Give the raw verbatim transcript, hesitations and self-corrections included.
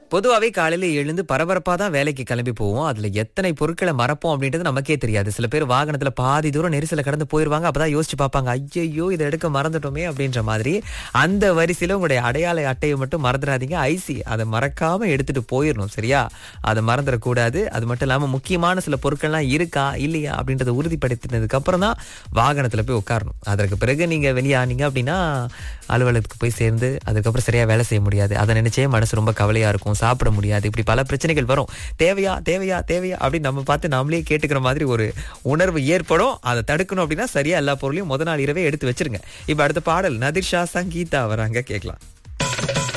பொதுவாவே காலையில எழுந்து பரபரப்பா தான் வேலைக்கு கிளம்பி போவோம். அதுல எத்தனை பொருட்களை மறப்போம் அப்படின்றது நமக்கே தெரியாது. சில பேர் வாகனத்துல பாதி தூரம் நெரிசல கடந்து போயிருவாங்க. அப்பதான் யோசிச்சு பார்ப்பாங்க, ஐயையோ இதை எடுக்க மறந்துட்டோமே அப்படின்ற மாதிரி. அந்த வரிசையில உங்களுடைய அடையாள அட்டையை மட்டும் மறந்துடாதீங்க. ஐசி அதை மறக்காம எடுத்துட்டு போயிடணும், சரியா? அதை மறந்துடக்கூடாது. அது மட்டும் இல்லாம முக்கியமான சில பொருட்கள்லாம் இருக்கா இல்லையா அப்படின்றத உறுதிப்படுத்தினதுக்கு அப்புறம் தான் வாகனத்துல போய் உட்காரணும். அதற்கு பிறகு நீங்க வெளியானீங்க அப்படின்னா அலுவலகத்துக்கு போய் சேர்ந்து அதுக்கப்புறம் சரியா வேலை செய்ய முடியாது. அதை நினைச்சே மனசு ரொம்ப கவலையா இருக்கும். சாப்பிட முடியாது. இப்படி பல பிரச்சனைகள் வரும். தேவையா தேவையா தேவையா அப்படின்னு நம்ம பார்த்து நாமளே கேட்டுக்கிற மாதிரி ஒரு உணர்வு ஏற்படும். அதை தடுக்கணும் அப்படின்னா சரியா எல்லா பொருளையும் முத நாள் இரவே எடுத்து வச்சிருங்க. இப்ப அடுத்த பாடல் நதிர்ஷா சங்கீதா வராங்க, கேட்கலாம்.